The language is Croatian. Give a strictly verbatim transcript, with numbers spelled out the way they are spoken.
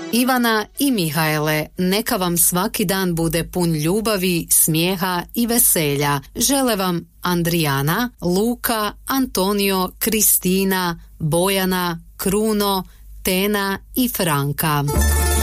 Ivana i Mihaele, neka vam svaki dan bude pun ljubavi, smijeha i veselja. Žele vam Andrijana, Luka, Antonio, Kristina, Bojana, Kruno, Tena i Franka.